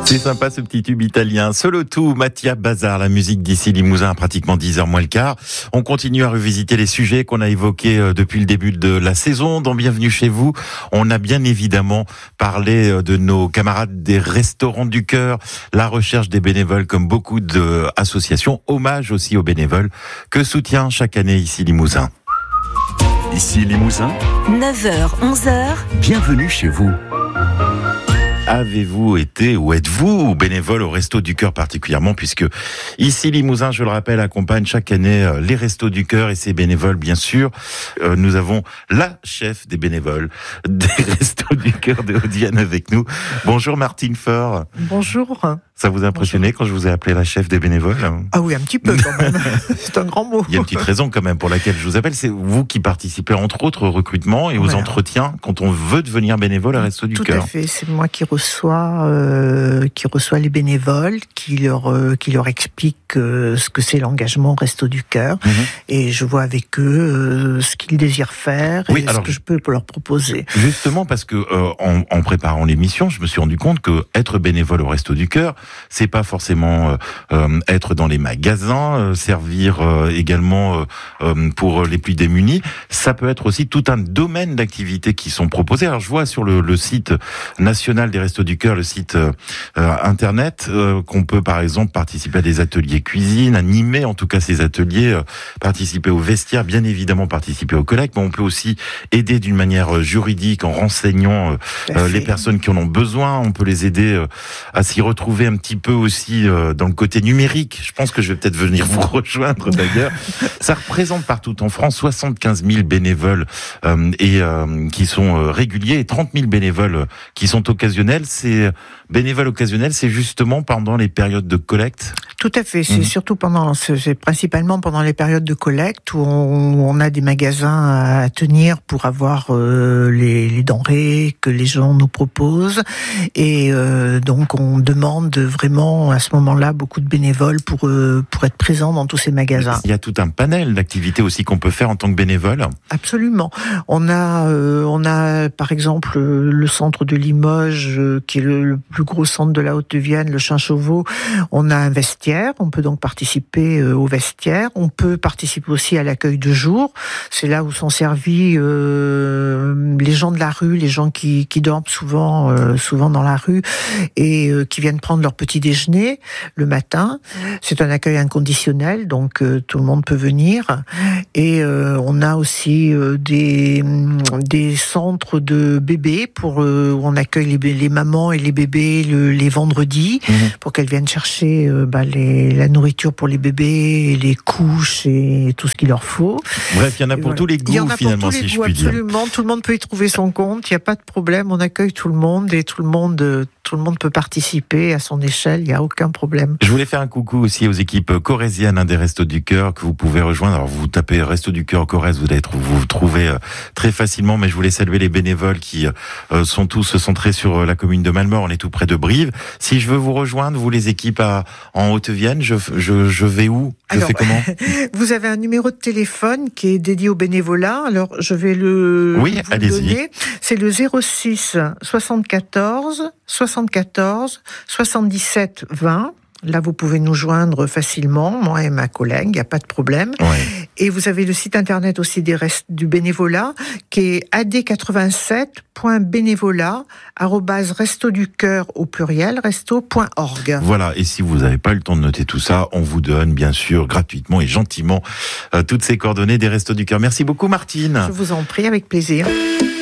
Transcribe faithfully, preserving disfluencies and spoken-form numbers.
C'est sympa ce petit tube italien. Solo tout, Mattia Bazar, la musique d'ici Limousin à pratiquement dix heures moins le quart. On continue à revisiter les sujets qu'on a évoqués depuis le début de la saison. Dans Bienvenue chez vous, on a bien évidemment parlé de nos camarades des Restos du Cœur, la recherche des bénévoles comme beaucoup d'associations, hommage aussi aux bénévoles que soutient chaque année ici Limousin. Ici Limousin, neuf heures, onze heures. Bienvenue chez vous. Avez-vous été ou êtes-vous bénévole au Resto du Cœur particulièrement, puisque ici Limousin, je le rappelle, accompagne chaque année les Restos du Cœur et ses bénévoles, bien sûr. Euh, nous avons la chef des bénévoles des Restos du Cœur de Haute-Vienne avec nous. Bonjour Martine Faure. Bonjour. Ça vous a impressionné Bonjour. Quand je vous ai appelé la chef des bénévoles? Ah oui, un petit peu quand même. C'est un grand mot. Il y a une petite raison quand même pour laquelle je vous appelle. C'est vous qui participez entre autres au recrutement et aux voilà. entretiens quand on veut devenir bénévole à Resto du Tout Cœur. Tout à fait. C'est moi qui reçois, euh, qui reçoit les bénévoles, qui leur, euh, qui leur explique euh, ce que c'est l'engagement au Resto du Cœur. Mm-hmm. Et je vois avec eux euh, ce qu'ils désirent faire oui, et alors, ce que je peux leur proposer. Justement parce que euh, en, en préparant l'émission, je me suis rendu compte que être bénévole au Resto du Cœur, c'est pas forcément euh, être dans les magasins, euh, servir euh, également euh, pour les plus démunis. Ça peut être aussi tout un domaine d'activités qui sont proposés. Alors je vois sur le, le site national des Restos du Cœur, le site euh, internet, euh, qu'on peut par exemple participer à des ateliers cuisine, animer en tout cas ces ateliers, euh, participer au vestiaire, bien évidemment participer aux collectes, mais on peut aussi aider d'une manière juridique en renseignant euh, les personnes qui en ont besoin. On peut les aider euh, à s'y retrouver un petit peu aussi euh, dans le côté numérique. Je pense que je vais peut-être venir vous rejoindre d'ailleurs. Ça représente partout en France soixante-quinze mille bénévoles euh, et euh, qui sont euh, réguliers et trente mille bénévoles qui sont occasionnels. Ces bénévoles occasionnels, c'est justement pendant les périodes de collecte? Tout à fait. C'est mmh. surtout pendant, c'est principalement pendant les périodes de collecte où on, on a des magasins à tenir pour avoir euh, les, les denrées que les gens nous proposent. Et euh, donc on demande vraiment à ce moment-là beaucoup de bénévoles pour euh, pour être présents dans tous ces magasins. Il y a tout un panel d'activités aussi qu'on peut faire en tant que bénévole. Absolument. On a euh, on a par exemple le centre de Limoges euh, qui est le, le plus gros centre de la Haute-Vienne, le Champ-Chauveau. On a un vestiaire. On peut donc participer euh, au vestiaire. On peut participer aussi à l'accueil de jour. C'est là où sont servis euh, les gens de la rue, les gens qui qui dorment souvent euh, souvent dans la rue et euh, qui viennent prendre leur petit déjeuner le matin. C'est un accueil inconditionnel, donc euh, tout le monde peut venir. Et euh, on a aussi euh, des des centres de bébés pour euh, où on accueille les, les mamans et les bébés le, les vendredis mmh. pour qu'elles viennent chercher euh, bah, les, la nourriture pour les bébés, les couches et tout ce qu'il leur faut. Bref, il y en a pour voilà. tous les goûts finalement, si je puis dire. Absolument, tout le monde peut y trouver son compte. Il n'y a pas de problème. On accueille tout le monde et tout le monde tout le monde peut participer à son échelle. Il n'y a aucun problème. Je voulais faire un coucou aussi aux équipes corésiennes hein, des Restos du Cœur que vous pouvez rejoindre. Alors vous tapez Restos du Cœur Corrèze, vous allez vous trouver euh, très facilement. Mais je voulais saluer les bénévoles qui euh, sont tous centrés sur la commune de Malmort. On est tout près de Brive. Si je veux vous rejoindre, vous les équipes à, en Haute-Vienne, je, je, je vais où? Je Alors, fais comment? Vous avez un numéro de téléphone qui est dédié au bénévolat. Alors je vais le oui, vous allez-y. donner. C'est le zéro six soixante-quatorze soixante-quatorze soixante-dix-sept vingt. Là, vous pouvez nous joindre facilement, moi et ma collègue, il n'y a pas de problème. Ouais. Et vous avez le site internet aussi des restes du bénévolat, qui est a d quatre-vingt-sept point bénévolat arobase resto du cœur au pluriel, resto point org. Voilà, et si vous n'avez pas le temps de noter tout ça, on vous donne bien sûr gratuitement et gentiment euh, toutes ces coordonnées des Restos du Cœur. Merci beaucoup Martine. Je vous en prie, avec plaisir.